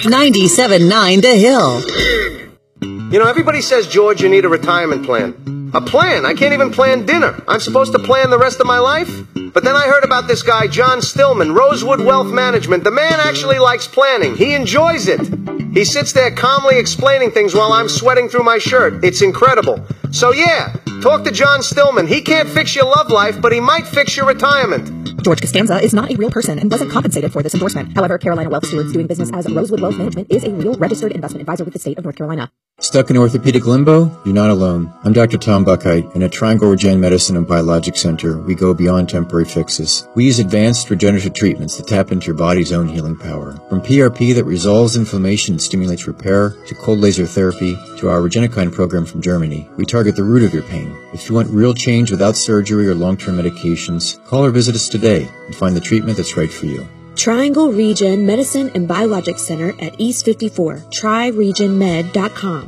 97.9 The Hill. You know, everybody says, George, you need a retirement plan. A plan? I can't even plan dinner. I'm supposed to plan the rest of my life? But then I heard about this guy, John Stillman, Rosewood Wealth Management. The man actually likes planning. He enjoys it. He sits there calmly explaining things while I'm sweating through my shirt. It's incredible. So yeah, talk to John Stillman. He can't fix your love life, but he might fix your retirement. George Costanza is not a real person and wasn't compensated for this endorsement. However, Carolina Wealth Stewards doing business as Rosewood Wealth Management is a real registered investment advisor with the state of North Carolina. Stuck in orthopedic limbo? You're not alone. I'm Dr. Tom Buckheit, and at Triangle Regen Medicine and Biologic Center, we go beyond temporary fixes. We use advanced regenerative treatments that tap into your body's own healing power. From PRP that resolves inflammation and stimulates repair, to cold laser therapy, to our Regenikine program from Germany, we target the root of your pain. If you want real change without surgery or long-term medications, call or visit us today and find the treatment that's right for you. Triangle Regen Medicine and Biologic Center at East 54, TriRegenMed.com.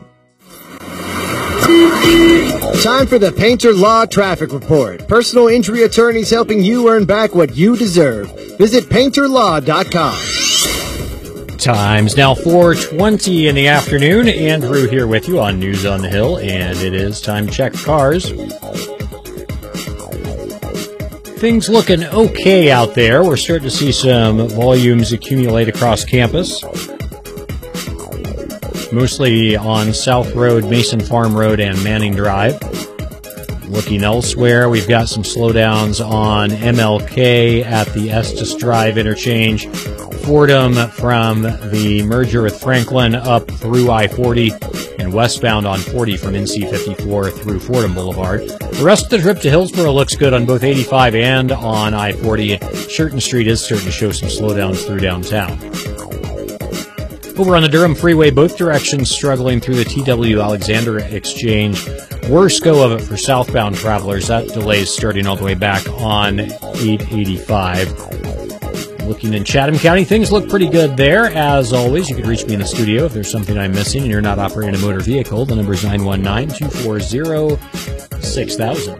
Time for the Painter Law Traffic Report. Personal injury attorneys helping you earn back what you deserve. Visit painterlaw.com. Time's now 4:20 in the afternoon. Andrew here with you on News on the Hill, and it is time to check cars. Things looking okay out there. We're starting to see some volumes accumulate across campus. Mostly on South Road, Mason Farm Road, and Manning Drive. Looking elsewhere, we've got some slowdowns on MLK at the Estes Drive interchange. Fordham from the merger with Franklin up through I-40, and westbound on 40 from NC-54 through Fordham Boulevard. The rest of the trip to Hillsborough looks good on both 85 and on I-40. Shirton Street is starting to show some slowdowns through downtown. Over on the Durham Freeway, both directions struggling through the T.W. Alexander exchange. Worst go of it for southbound travelers. That delay is starting all the way back on 885. Looking in Chatham County, things look pretty good there. As always, you can reach me in the studio if there's something I'm missing and you're not operating a motor vehicle. The number is 919-240-6000.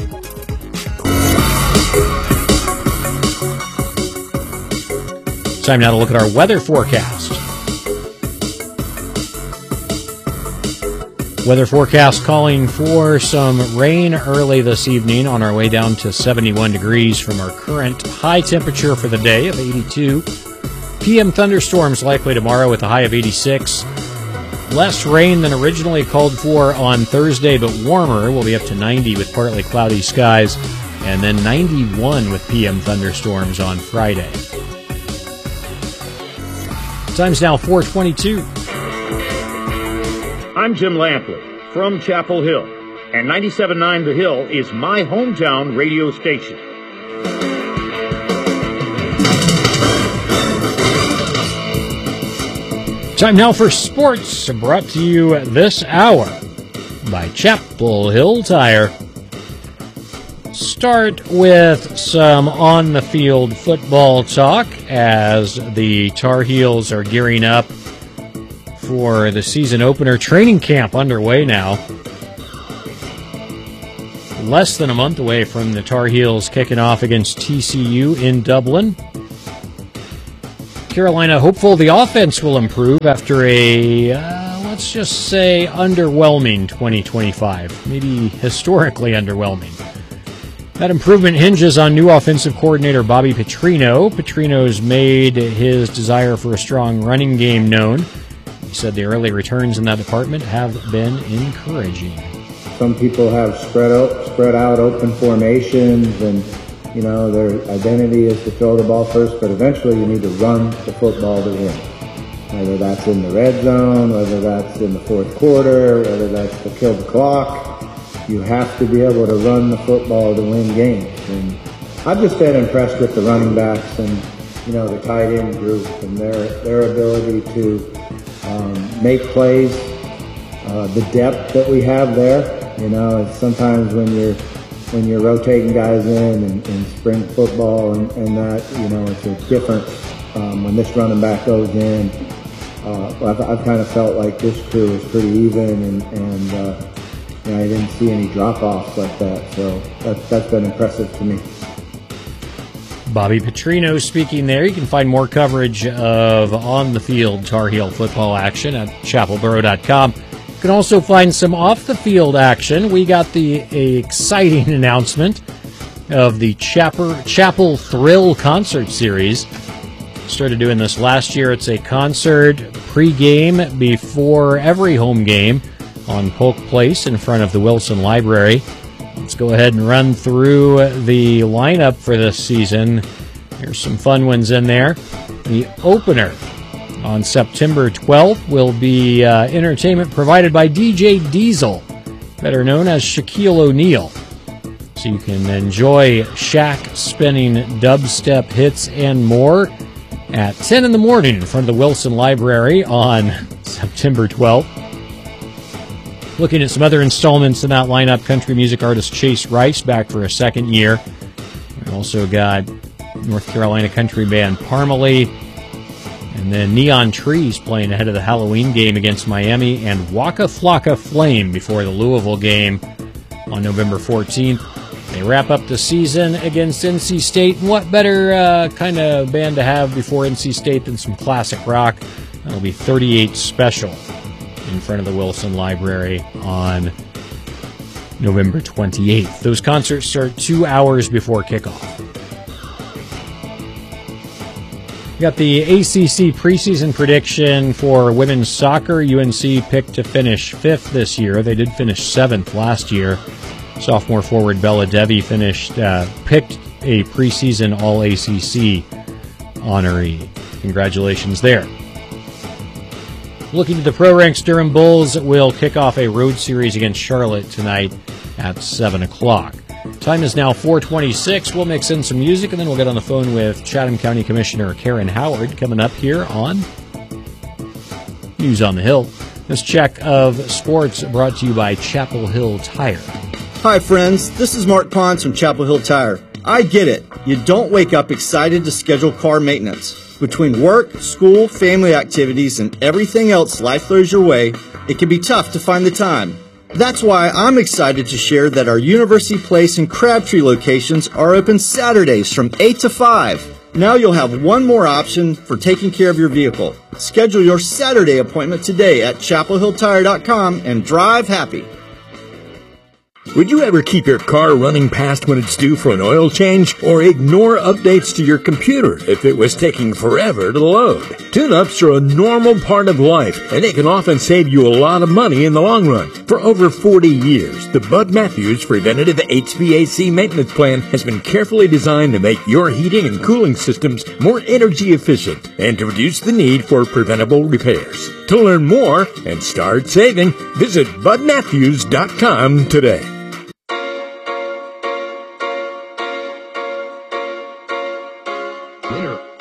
Time now to look at our weather forecast. Weather forecast calling for some rain early this evening on our way down to 71 degrees from our current high temperature for the day of 82. PM thunderstorms likely tomorrow with a high of 86. Less rain than originally called for on Thursday, but warmer. We'll be up to 90 with partly cloudy skies, and then 91 with PM thunderstorms on Friday. Time's now 4:22. I'm Jim Lampley from Chapel Hill, and 97.9 The Hill is my hometown radio station. Time now for sports, brought to you this hour by Chapel Hill Tire. Start with some on-the-field football talk as the Tar Heels are gearing up for the season opener. Training camp underway now. Less than a month away from the Tar Heels kicking off against TCU in Dublin. Carolina hopeful the offense will improve after a, let's just say, underwhelming 2025. Maybe historically underwhelming. That improvement hinges on new offensive coordinator Bobby Petrino. Petrino's made his desire for a strong running game known. He said the early returns in that department have been encouraging. Some people have spread out open formations, and their identity is to throw the ball first, but eventually you need to run the football to win. Whether that's in the red zone, whether that's in the fourth quarter, whether that's to kill the clock, you have to be able to run the football to win games. And I've just been impressed with the running backs and the tight end group and their ability to make plays, the depth that we have there. Sometimes when you're rotating guys in and spring football and that, it's a different when this running back goes in. I've kind of felt like this crew is pretty even and I didn't see any drop-offs like that, so that's been impressive to me. Bobby Petrino speaking there. You can find more coverage of on-the-field Tar Heel football action at chapelboro.com. You can also find some off-the-field action. We got the exciting announcement of the Chapel Thrill concert series. Started doing this last year. It's a concert pre-game before every home game on Polk Place in front of the Wilson Library. Let's go ahead and run through the lineup for this season. Here's some fun ones in there. The opener on September 12th will be entertainment provided by DJ Diesel, better known as Shaquille O'Neal. So you can enjoy Shaq spinning dubstep hits and more at 10 in the morning in front of the Wilson Library on September 12th. Looking at some other installments in that lineup, country music artist Chase Rice back for a second year. We also got North Carolina country band Parmalee, and then Neon Trees playing ahead of the Halloween game against Miami, and Waka Flocka Flame before the Louisville game on November 14th. They wrap up the season against NC State. And what better kind of band to have before NC State than some classic rock? That'll be 38 Special in front of the Wilson Library on November 28th. Those concerts start 2 hours before kickoff. We got the ACC preseason prediction for women's soccer. UNC picked to finish 5th this year. They did finish 7th last year. Sophomore forward Bella Devi picked a preseason All-ACC honoree. Congratulations there. Looking to the pro ranks, Durham Bulls will kick off a road series against Charlotte tonight at 7 o'clock. Time is now 4:26. We'll mix in some music, and then we'll get on the phone with Chatham County Commissioner Karen Howard coming up here on News on the Hill. This check of sports brought to you by Chapel Hill Tire. Hi friends, this is Mark Pons from Chapel Hill Tire. I get it. You don't wake up excited to schedule car maintenance. Between work, school, family activities, and everything else life throws your way, it can be tough to find the time. That's why I'm excited to share that our University Place and Crabtree locations are open Saturdays from 8 to 5. Now you'll have one more option for taking care of your vehicle. Schedule your Saturday appointment today at chapelhilltire.com and drive happy. Would you ever keep your car running past when it's due for an oil change, or ignore updates to your computer if it was taking forever to load? Tune-ups are a normal part of life, and it can often save you a lot of money in the long run. For over 40 years, the Bud Matthews Preventative HVAC Maintenance Plan has been carefully designed to make your heating and cooling systems more energy efficient and to reduce the need for preventable repairs. To learn more and start saving, visit budmatthews.com today. Winner